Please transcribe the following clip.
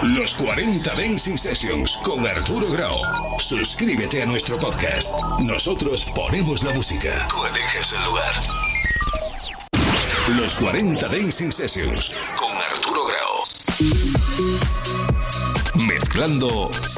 Los 40 Dancing Sessions con Arturo Grau. Suscríbete a nuestro podcast. Nosotros ponemos la música. Tú eliges el lugar. Los 40 Dancing Sessions con Arturo Grau. Mezclando